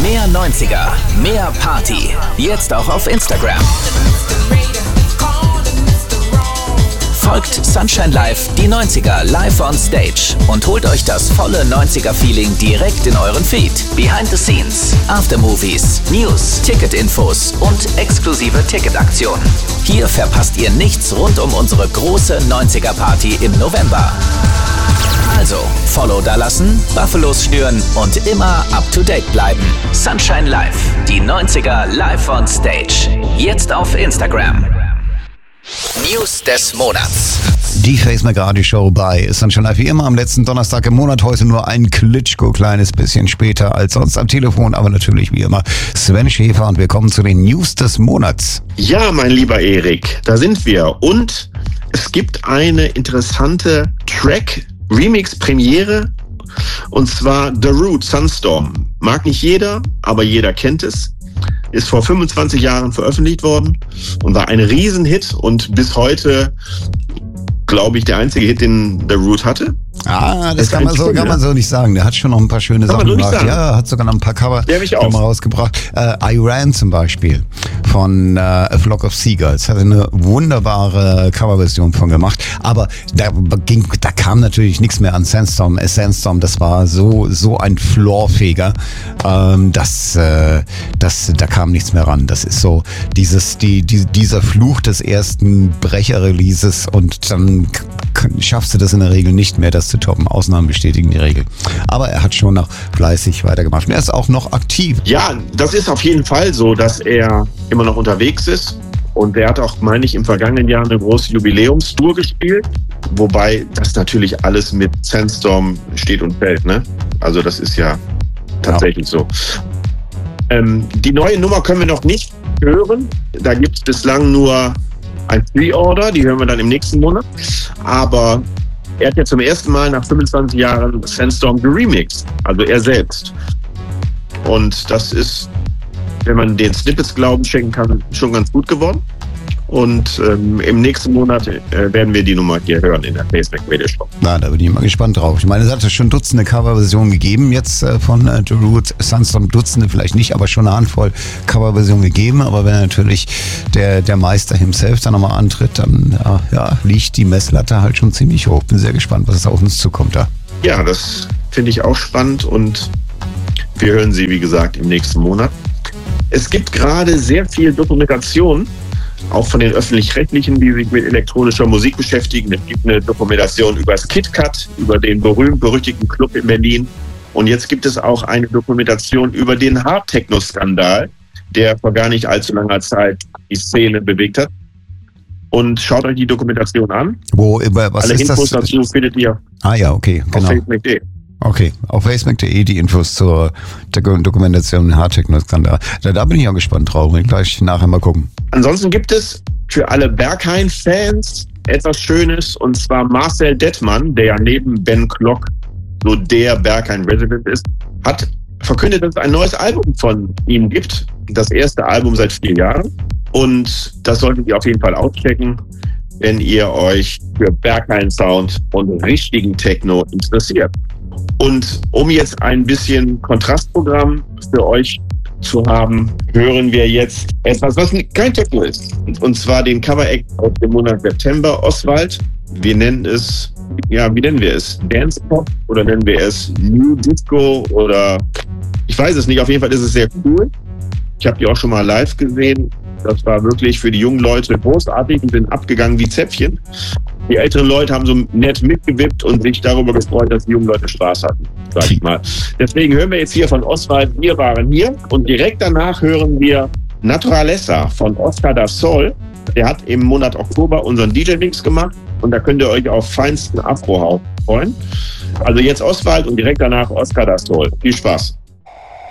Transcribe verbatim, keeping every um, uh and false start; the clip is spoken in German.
Mehr neunziger, mehr Party. Jetzt auch auf Instagram. Folgt Sunshine Live, die neunziger live on stage und holt euch das volle neunziger-Feeling direkt in euren Feed. Behind the Scenes, Aftermovies, News, Ticketinfos und exklusive Ticketaktionen. Hier verpasst ihr nichts rund um unsere große neunziger-Party im November. Also, Follow dalassen, Buffalos schnüren und immer up to date bleiben. Sunshine Live, die neunziger live on stage. Jetzt auf Instagram. News des Monats. Die Facemac Radio Show bei Sunshine Live wie immer am letzten Donnerstag im Monat. Heute nur ein Klitschko kleines bisschen später als sonst am Telefon, aber natürlich wie immer Sven Schäfer und wir kommen zu den News des Monats. Ja, mein lieber Erik, da sind wir und es gibt eine interessante Track-Remix-Premiere und zwar The Root Sunstorm. Mag nicht jeder, aber jeder kennt es. Ist vor fünfundzwanzig Jahren veröffentlicht worden und war ein Riesenhit und bis heute, glaube ich, der einzige Hit, den The Root hatte. Ah, das, das kann, man so, kann man so nicht sagen. Der hat schon noch ein paar schöne kann Sachen gemacht. Ja, hat sogar noch ein paar Cover mal rausgebracht. Äh, I Ran zum Beispiel von äh, A Flock of Seagulls. Hat eine wunderbare Coverversion von gemacht. Aber da, ging, da kam natürlich nichts mehr an Sandstorm. Äh, Sandstorm, das war so so ein Floorfeger. Ähm, das, äh, das, da kam nichts mehr ran. Das ist so dieses, die, die, dieser Fluch des ersten Brecher-Releases und dann schaffst du das in der Regel nicht mehr, das zu toppen. Ausnahmen bestätigen die Regel. Aber er hat schon noch fleißig weitergemacht. Und er ist auch noch aktiv. Ja, das ist auf jeden Fall so, dass er immer noch unterwegs ist. Und er hat auch, meine ich, im vergangenen Jahr eine große Jubiläumstour gespielt. Wobei das natürlich alles mit Sandstorm steht und fällt, ne? Also das ist ja tatsächlich ja. so. Ähm, die neue Nummer können wir noch nicht hören. Da gibt es bislang nur ein Pre-Order, die hören wir dann im nächsten Monat. Aber er hat ja zum ersten Mal nach fünfundzwanzig Jahren Sandstorm geremixed, also er selbst. Und das ist, wenn man den Snippets Glauben schenken kann, schon ganz gut geworden. Und ähm, im nächsten Monat äh, werden wir die Nummer hier hören in der Facemac Radio Show. Na, da bin ich mal gespannt drauf. Ich meine, es hat ja schon Dutzende Coverversionen gegeben jetzt äh, von äh, The Root Sunstorm. Dutzende vielleicht nicht, aber schon eine Handvoll Coverversionen gegeben. Aber wenn natürlich der, der Meister himself da nochmal antritt, dann ja, ja, liegt die Messlatte halt schon ziemlich hoch. Bin sehr gespannt, was auf uns zukommt da. Ja, das finde ich auch spannend und wir hören sie, wie gesagt, im nächsten Monat. Es gibt gerade sehr viel Dokumentation, auch von den Öffentlich-Rechtlichen, die sich mit elektronischer Musik beschäftigen. Es gibt eine Dokumentation über das KitKat, über den berühmt-berüchtigten Club in Berlin. Und jetzt gibt es auch eine Dokumentation über den Hard-Techno-Skandal, der vor gar nicht allzu langer Zeit die Szene bewegt hat. Und schaut euch die Dokumentation an. Wo, über, was Alle ist Infos das? dazu findet ihr ah ja, okay, genau. auf Facebook punkt de. Okay, auf Facebook punkt de die Infos zur Dokumentation Hard-Techno-Skandal. Da, da bin ich auch gespannt drauf. Ich gleich nachher mal gucken. Ansonsten gibt es für alle Berghain-Fans etwas Schönes, und zwar Marcel Dettmann, der ja neben Ben Klock so der Berghain-Resident ist, hat verkündet, dass es ein neues Album von ihm gibt. Das erste Album seit vier Jahren. Und das solltet ihr auf jeden Fall auschecken, wenn ihr euch für Berghain-Sound und richtigen Techno interessiert. Und um jetzt ein bisschen Kontrastprogramm für euch zu haben, hören wir jetzt etwas, was kein Techno ist. Und zwar den Cover-Act aus dem Monat September, Oswald. Wir nennen es, ja, wie nennen wir es? Dance Pop oder nennen wir es New Disco oder ich weiß es nicht. Auf jeden Fall ist es sehr cool. Ich habe die auch schon mal live gesehen. Das war wirklich für die jungen Leute großartig und sind abgegangen wie Zäpfchen. Die älteren Leute haben so nett mitgewippt und sich darüber gefreut, dass die jungen Leute Spaß hatten, sag ich mal. Deswegen hören wir jetzt hier von Oswald, wir waren hier. Und direkt danach hören wir Naturaleza von Oscar da Sol. Der hat im Monat Oktober unseren D J-Mix gemacht und da könnt ihr euch auf feinsten Afro-House freuen. Also jetzt Oswald und direkt danach Oscar da Sol. Viel Spaß.